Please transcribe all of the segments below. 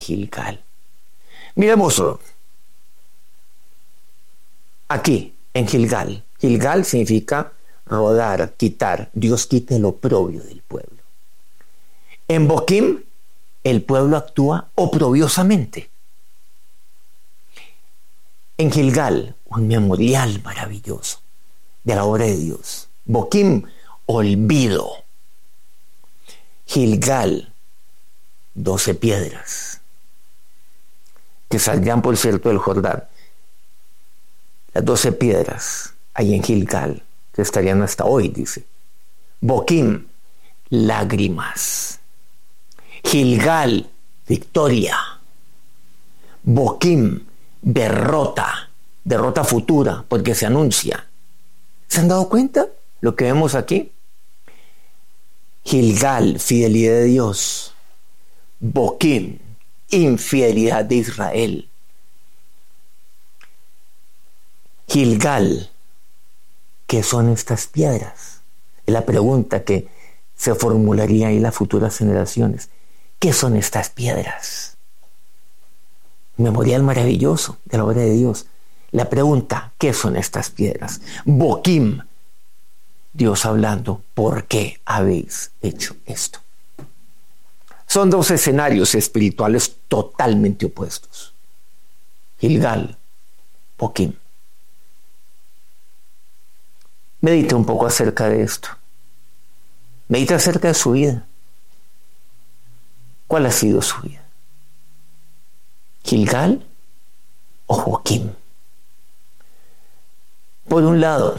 Gilgal. Miremos aquí en Gilgal. Gilgal significa rodar, quitar. Dios quita el oprobio del pueblo. En Boquim, el pueblo actúa oprobiosamente. En Gilgal, un memorial maravilloso de la obra de Dios. Boquim, olvido. Gilgal, 12 piedras que saldrán, por cierto, del Jordán. Las 12 piedras ahí en Gilgal, que estarían hasta hoy, dice. Boquim, lágrimas. Gilgal, victoria. Boquim, derrota futura, porque se anuncia. ¿Se han dado cuenta lo que vemos aquí? Gilgal, fidelidad de Dios. Boquim, infidelidad de Israel. Gilgal, ¿qué son estas piedras? Es la pregunta que se formularía ahí las futuras generaciones. ¿Qué son estas piedras? Memorial maravilloso de la obra de Dios. La pregunta, ¿qué son estas piedras? Boquim, Dios hablando, ¿por qué habéis hecho esto? Son dos escenarios espirituales totalmente opuestos. Gilgal, Boquim. Medite un poco acerca de esto. Medite acerca de su vida. ¿Cuál ha sido su vida? ¿Gilgal o Boquim? Por un lado,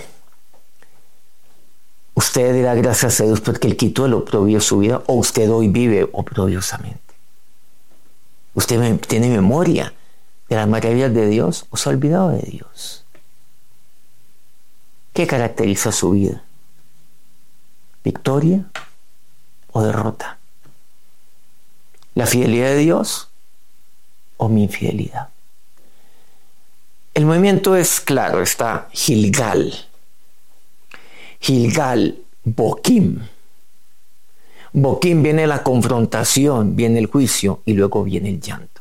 usted dirá gracias a Dios porque Él quitó el oprobio de su vida, o usted hoy vive oprobiosamente. Usted tiene memoria de las maravillas de Dios o se ha olvidado de Dios. ¿Qué caracteriza su vida? ¿Victoria o derrota? ¿La fidelidad de Dios o mi infidelidad? El movimiento es claro, está Gilgal. Gilgal, Boquim. Boquim viene la confrontación, viene el juicio y luego viene el llanto.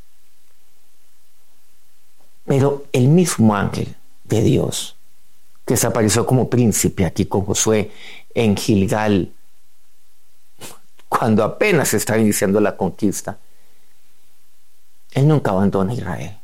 Pero el mismo ángel de Dios, que se apareció como príncipe aquí con Josué en Gilgal, cuando apenas estaba iniciando la conquista, Él nunca abandona a Israel.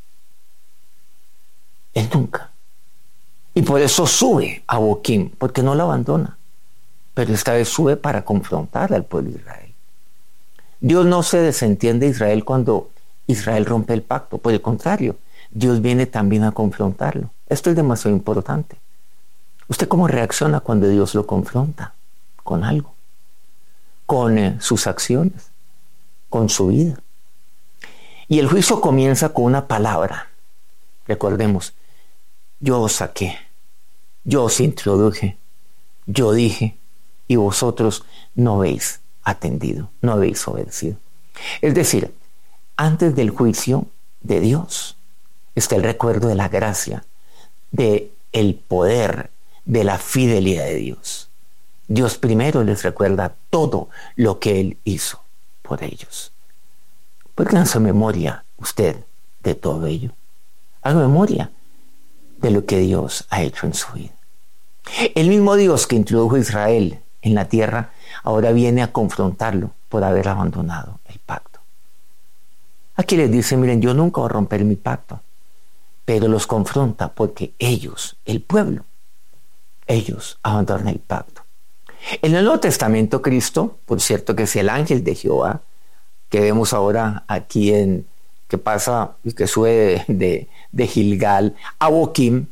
Él nunca. Y por eso sube a Boquim, porque no lo abandona. Pero esta vez sube para confrontar al pueblo de Israel. Dios no se desentiende de Israel cuando Israel rompe el pacto. Por el contrario, Dios viene también a confrontarlo. Esto es demasiado importante. ¿Usted cómo reacciona cuando Dios lo confronta con algo? Con sus acciones, con su vida. Y el juicio comienza con una palabra. Recordemos, yo os saqué, yo os introduje, yo dije, y vosotros no habéis atendido, no habéis obedecido. Es decir, antes del juicio de Dios está el recuerdo de la gracia, de el poder, de la fidelidad de Dios. Dios primero les recuerda todo lo que Él hizo por ellos. ¿Por qué no hace memoria usted de todo ello? Haga memoria de lo que Dios ha hecho en su vida. El mismo Dios que introdujo a Israel en la tierra ahora viene a confrontarlo por haber abandonado el pacto. Aquí les dice, miren, yo nunca voy a romper mi pacto, pero los confronta porque ellos, el pueblo, ellos abandonan el pacto. En el Nuevo Testamento, Cristo, por cierto que es el ángel de Jehová, que vemos ahora aquí que pasa y que sube de Gilgal a Boquim,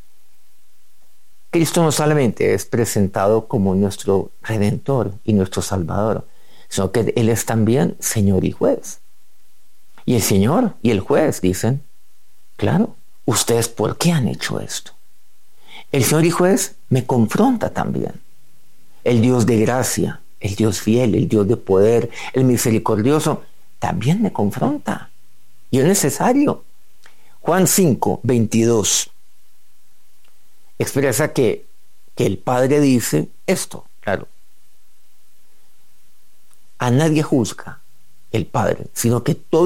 Cristo no solamente es presentado como nuestro Redentor y nuestro Salvador, sino que Él es también Señor y Juez. Y el Señor y el Juez dicen, claro, ¿ustedes por qué han hecho esto? El Señor y Juez me confronta también. El Dios de gracia, el Dios fiel, el Dios de poder, el misericordioso, también me confronta. Y es necesario. Juan 5, 22 expresa que el Padre dice esto, claro. A nadie juzga, el Padre, sino que todo